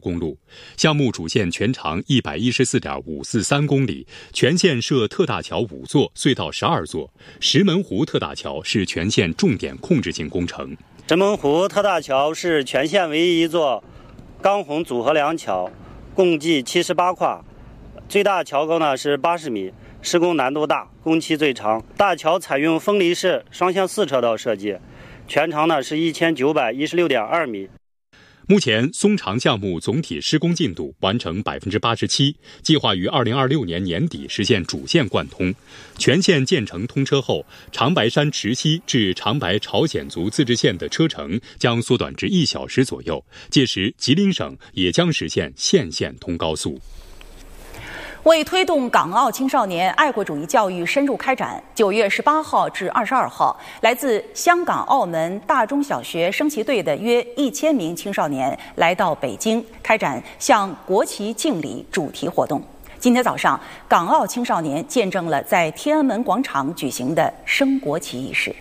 公路。项目主线全长114.543公里，全线设特大桥5座，隧道12座。石门湖特大桥是全线重点控制性工程。 石门湖特大桥是全线唯一一座钢混组合梁桥，共计78跨，最大桥高呢是80米，施工难度大，工期最长。大桥采用分离式双向4车道设计，全长呢是1916.2米。 目前，松长项目总体施工进度完成87%，计划于2026年年底实现主线贯通。全线建成通车后，长白山池西至长白朝鲜族自治县的车程将缩短至1小时左右。届时，吉林省也将实现县线通高速。 为推动港澳青少年爱国主义教育深入开展，9月18号至22号，来自香港、澳门大中小学升旗队的约1000名青少年来到北京，开展向国旗敬礼主题活动。今天早上，港澳青少年见证了在天安门广场举行的升国旗仪式。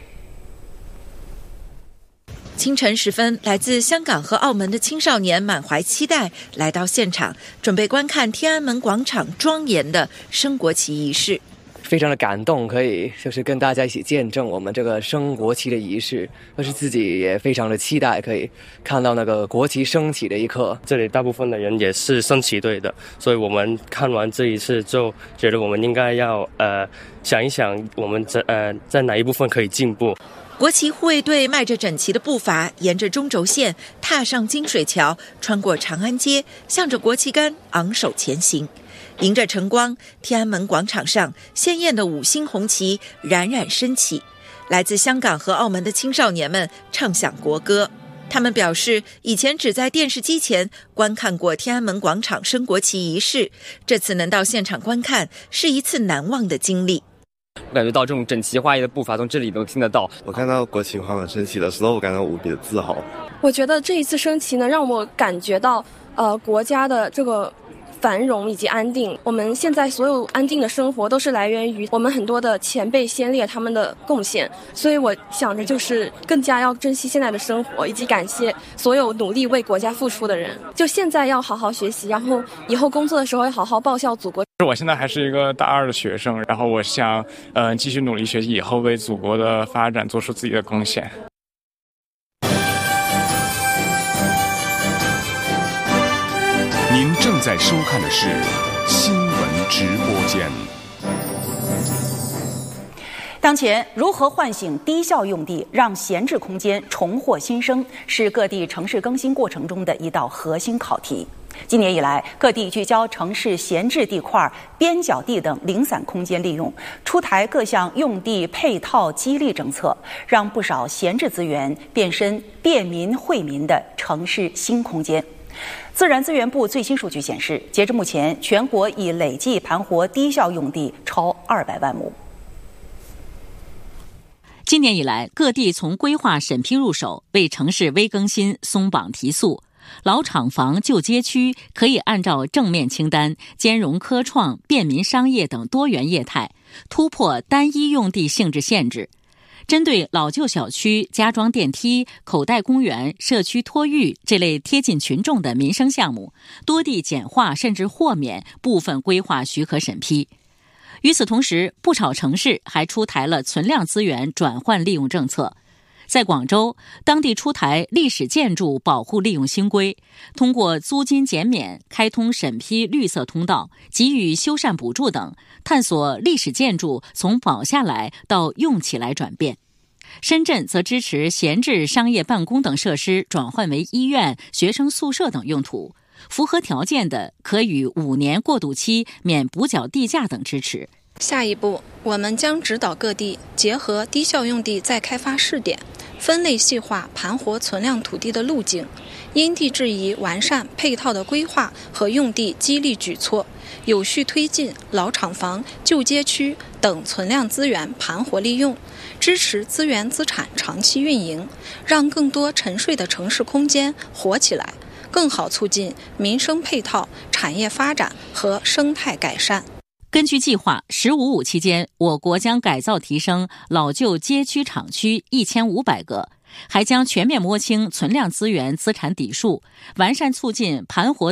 清晨时分，来自香港和澳门的青少年满怀期待来到现场，准备观看天安门广场庄严的升国旗仪式。 非常的感动，可以就是跟大家一起见证我们这个升国旗的仪式，但是自己也非常的期待可以看到那个国旗升起的一刻。 这里大部分的人也是升旗队的，所以我们看完这一次就觉得我们应该要想一想我们在哪一部分可以进步。 国旗护卫队迈着整齐的步伐，沿着中轴线踏上金水桥，穿过长安街，向着国旗杆昂首前行。迎着晨光，天安门广场上鲜艳的5星红旗冉冉升起。来自香港和澳门的青少年们唱响国歌。他们表示，以前只在电视机前观看过天安门广场升国旗仪式，这次能到现场观看，是一次难忘的经历。 我感觉到这种整齐划一的步伐从这里都听得到。 我看到国旗缓缓升起的时候，我感到无比的自豪。 我觉得这一次升旗呢，让我感觉到国家的这个繁荣以及安定。我们现在所有安定的生活都是来源于我们很多的前辈先烈他们的贡献，所以我想着就是更加要珍惜现在的生活，以及感谢所有努力为国家付出的人。就现在要好好学习，然后以后工作的时候要好好报效祖国。 我现在还是一个大2的学生，然后我想继续努力学习，以后为祖国的发展做出自己的贡献。 您正在收看的是新闻直播间。 当前，如何唤醒低效用地，让闲置空间重获新生，是各地城市更新过程中的一道核心考题。今年以来，各地聚焦城市闲置地块、边角地等零散空间利用，出台各项用地配套激励政策，让不少闲置资源变身便民惠民的城市新空间。自然资源部最新数据显示，截至目前，全国已累计盘活低效用地超200万亩。 今年以来，各地从规划审批入手，为城市微更新松绑提速。老厂房旧街区可以按照正面清单，兼容科创、便民商业等多元业态，突破单一用地性质限制。针对老旧小区加装电梯、口袋公园、社区托育这类贴近群众的民生项目，多地简化甚至豁免部分规划许可审批。与此同时，不少城市还出台了存量资源转换利用政策。在广州，当地出台历史建筑保护利用新规，通过租金减免、开通审批绿色通道、给予修缮补助等，探索历史建筑从保下来到用起来转变。深圳则支持闲置商业办公等设施转换为医院、学生宿舍等用途，符合条件的可予5年过渡期免补缴地价等支持。 下一步，我们将指导各地结合低效用地再开发试点，分类细化盘活存量土地的路径，因地制宜完善配套的规划和用地激励举措，有序推进老厂房、旧街区等存量资源盘活利用，支持资源资产长期运营，让更多沉睡的城市空间活起来，更好促进民生配套、产业发展和生态改善。 根据计划，“15+5”期间，我国将改造提升老旧街区厂区1500个，还将全面摸清存量资源资产底数，完善促进盘活